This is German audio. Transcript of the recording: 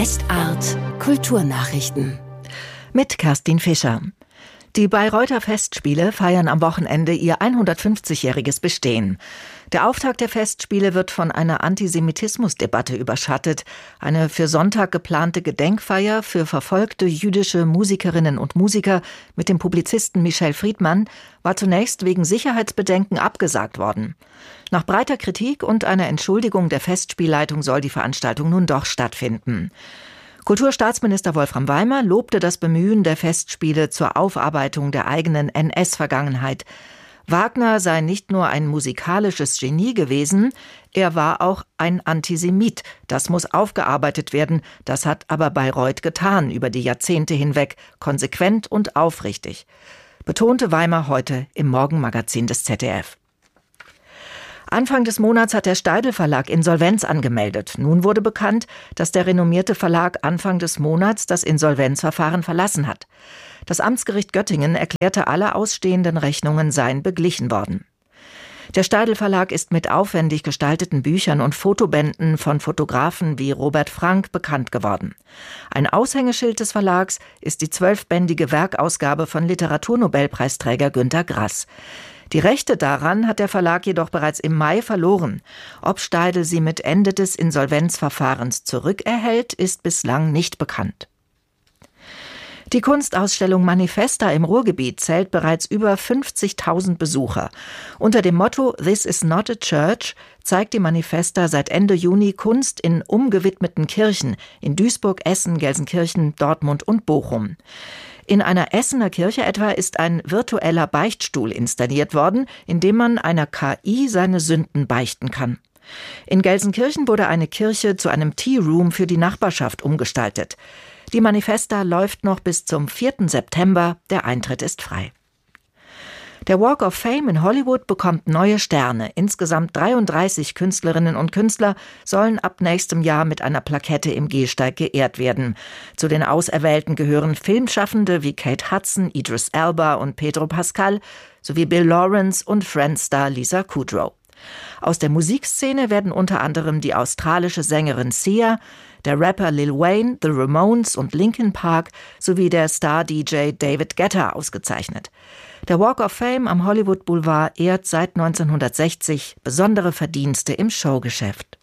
Westart Kulturnachrichten mit Kerstin Fischer. Die Bayreuther Festspiele feiern am Wochenende ihr 150-jähriges Bestehen. Der Auftakt der Festspiele wird von einer Antisemitismusdebatte überschattet. Eine für Sonntag geplante Gedenkfeier für verfolgte jüdische Musikerinnen und Musiker mit dem Publizisten Michel Friedmann war zunächst wegen Sicherheitsbedenken abgesagt worden. Nach breiter Kritik und einer Entschuldigung der Festspielleitung soll die Veranstaltung nun doch stattfinden. Kulturstaatsminister Wolfram Weimer lobte das Bemühen der Festspiele zur Aufarbeitung der eigenen NS-Vergangenheit. Wagner sei nicht nur ein musikalisches Genie gewesen, er war auch ein Antisemit. Das muss aufgearbeitet werden, das hat aber Bayreuth getan, über die Jahrzehnte hinweg, konsequent und aufrichtig, betonte Weimer heute im Morgenmagazin des ZDF. Anfang des Monats hat der Steidl Verlag Insolvenz angemeldet. Nun wurde bekannt, dass der renommierte Verlag Anfang des Monats das Insolvenzverfahren verlassen hat. Das Amtsgericht Göttingen erklärte, alle ausstehenden Rechnungen seien beglichen worden. Der Steidl Verlag ist mit aufwendig gestalteten Büchern und Fotobänden von Fotografen wie Robert Frank bekannt geworden. Ein Aushängeschild des Verlags ist die 12-bändige Werkausgabe von Literaturnobelpreisträger Günter Grass. Die Rechte daran hat der Verlag jedoch bereits im Mai verloren. Ob Steidl sie mit Ende des Insolvenzverfahrens zurückerhält, ist bislang nicht bekannt. Die Kunstausstellung Manifesta im Ruhrgebiet zählt bereits über 50.000 Besucher. Unter dem Motto "This is not a church" zeigt die Manifesta seit Ende Juni Kunst in umgewidmeten Kirchen in Duisburg, Essen, Gelsenkirchen, Dortmund und Bochum. In einer Essener Kirche etwa ist ein virtueller Beichtstuhl installiert worden, in dem man einer KI seine Sünden beichten kann. In Gelsenkirchen wurde eine Kirche zu einem Tea-Room für die Nachbarschaft umgestaltet. Die Manifesta läuft noch bis zum 4. September, der Eintritt ist frei. Der Walk of Fame in Hollywood bekommt neue Sterne. Insgesamt 33 Künstlerinnen und Künstler sollen ab nächstem Jahr mit einer Plakette im Gehsteig geehrt werden. Zu den Auserwählten gehören Filmschaffende wie Kate Hudson, Idris Elba und Pedro Pascal sowie Bill Lawrence und Friends-Star Lisa Kudrow. Aus der Musikszene werden unter anderem die australische Sängerin Sia, der Rapper Lil Wayne, The Ramones und Linkin Park sowie der Star-DJ David Guetta ausgezeichnet. Der Walk of Fame am Hollywood Boulevard ehrt seit 1960 besondere Verdienste im Showgeschäft.